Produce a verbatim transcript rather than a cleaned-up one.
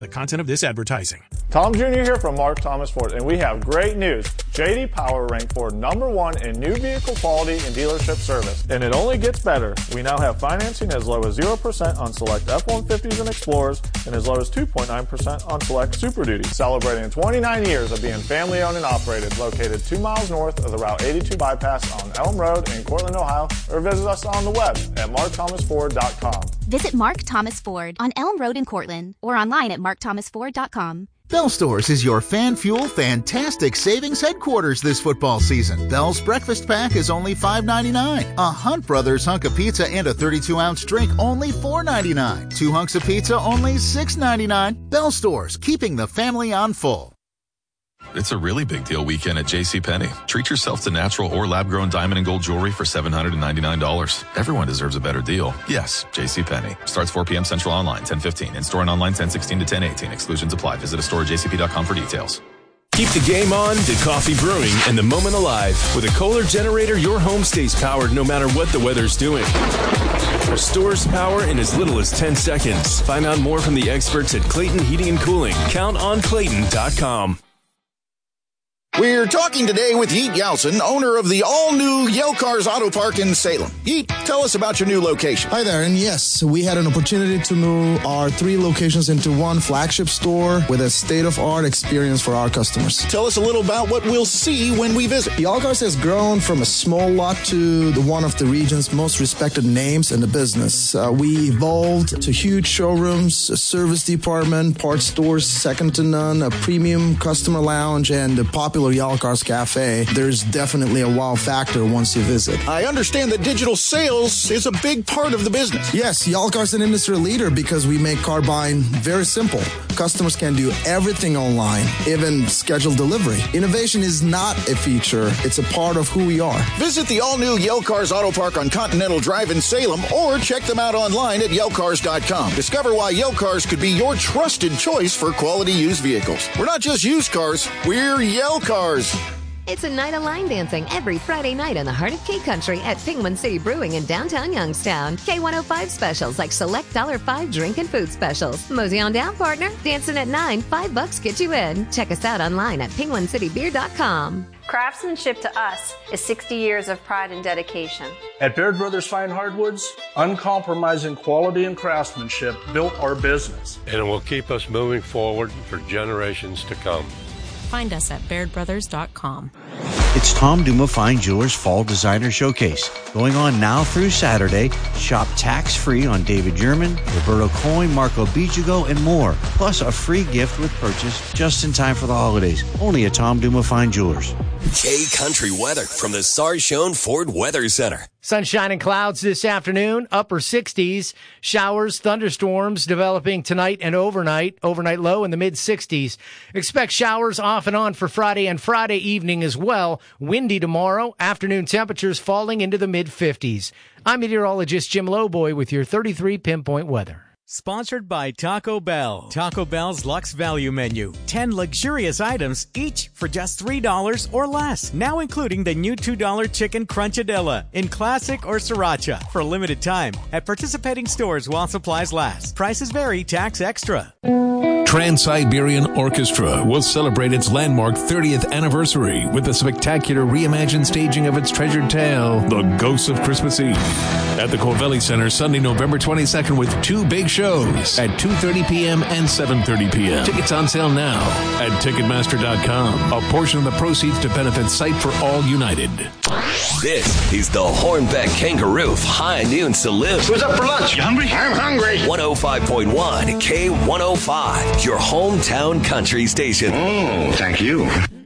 The content of this advertising. Tom Junior here from Mark Thomas Ford, and we have great news. J D Power ranked Ford number one in new vehicle quality and dealership service. And it only gets better. We now have financing as low as zero percent on select F one fifties and Explorers and as low as two point nine percent on select Super Duty. Celebrating twenty-nine years of being family owned and operated, located two miles north of the Route eighty-two bypass on Elm Road in Cortland, Ohio, or visit us on the web at mark thomas ford dot com. Visit Mark Thomas Ford on Elm Road in Cortland or online at mark thomas ford dot com. Bell Stores is your Fan Fuel Fantastic Savings headquarters this football season. Bell's breakfast pack is only five ninety-nine. A Hunt Brothers hunk of pizza and a thirty-two ounce drink only four ninety-nine. Two hunks of pizza only six ninety-nine. Bell Stores, keeping the family on full. It's a really big deal weekend at JCPenney. Treat yourself to natural or lab-grown diamond and gold jewelry for seven hundred ninety-nine dollars. Everyone deserves a better deal. Yes, JCPenney. Starts four p.m. Central online, ten fifteen. In-store and online, ten sixteen to ten eighteen. Exclusions apply. Visit a store at j c p dot com for details. Keep the game on, the coffee brewing, and the moment alive. With a Kohler generator, your home stays powered no matter what the weather's doing. Restores power in as little as ten seconds. Find out more from the experts at Clayton Heating and Cooling. count on clayton dot com. We're talking today with Yeet Yelson, owner of the all-new Yale Cars Auto Park in Salem. Yeet, tell us about your new location. Hi there, and yes, we had an opportunity to move our three locations into one flagship store with a state-of-art experience for our customers. Tell us a little about what we'll see when we visit. Yale Cars has grown from a small lot to the one of the region's most respected names in the business. Uh, we evolved to huge showrooms, a service department, parts stores second to none, a premium customer lounge, and a popular Yale Cars Cafe. There's definitely a wow factor once you visit. I understand that digital sales is a big part of the business. Yes, Yale Cars is an industry leader because we make car buying very simple. Customers can do everything online, even schedule delivery. Innovation is not a feature, it's a part of who we are. Visit the all-new Yale Cars Auto Park on Continental Drive in Salem or check them out online at yale cars dot com. Discover why Yale Cars could be your trusted choice for quality used vehicles. We're not just used cars, we're Yale Cars. It's a night of line dancing every Friday night in the heart of K-Country at Penguin City Brewing in downtown Youngstown. K one oh five specials like select one dollar five drink and food specials. Mosey on down, partner. Dancing at nine, five bucks get you in. Check us out online at penguin city beer dot com. Craftsmanship to us is sixty years of pride and dedication. At Baird Brothers Fine Hardwoods, uncompromising quality and craftsmanship built our business. And it will keep us moving forward for generations to come. Find us at baird brothers dot com. It's Tom Duma Fine Jewelers Fall Designer Showcase. Going on now through Saturday. Shop tax-free on David Yerman, Roberto Coin, Marco Bijago, and more. Plus a free gift with purchase just in time for the holidays. Only at Tom Duma Fine Jewelers. K-Country weather from the Sarshone Ford Weather Center. Sunshine and clouds this afternoon, upper sixties. Showers, thunderstorms developing tonight and overnight. Overnight low in the mid-sixties. Expect showers off and on for Friday and Friday evening as well. Windy tomorrow. Afternoon temperatures falling into the mid-fifties. I'm meteorologist Jim Lowboy with your thirty-three pinpoint weather. Sponsored by Taco Bell. Taco Bell's Luxe Value Menu. ten luxurious items, each for just three dollars or less. Now including the new two dollar Chicken Crunchadilla in Classic or Sriracha for a limited time at participating stores while supplies last. Prices vary, tax extra. Trans-Siberian Orchestra will celebrate its landmark thirtieth anniversary with a spectacular reimagined staging of its treasured tale, The Ghosts of Christmas Eve, at the Corvelli Center Sunday, November twenty-second with two big shows at two thirty p.m. and seven thirty p.m. Tickets on sale now at ticketmaster dot com. A portion of the proceeds to benefit Sight for All United. This is the Hornbeck Kangaroo High Noon Saloon. Who's up for lunch? You hungry? I'm hungry. one oh five point one K one oh five, your hometown country station. Oh, thank you.